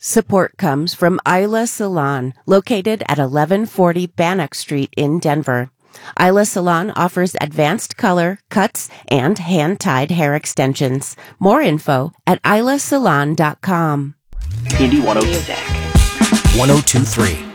Support comes from Isla Salon, located at 1140 Bannock Street in Denver. Isla Salon offers advanced color, cuts, and hand-tied hair extensions. More info at islasalon.com. Indie 1023.